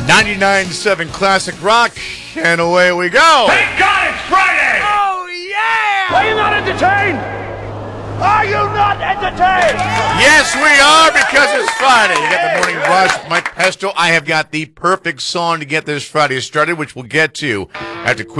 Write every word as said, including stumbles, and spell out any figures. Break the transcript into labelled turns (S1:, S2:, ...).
S1: ninety-nine point seven Classic Rock, and away we go.
S2: Thank God it's Friday!
S1: Oh, yeah!
S2: Are you not entertained? Are you not entertained?
S1: Yes, we are, because it's Friday. You got the Morning Rush with Mike Pesto. I have got the perfect song to get this Friday started, which we'll get to after Queen.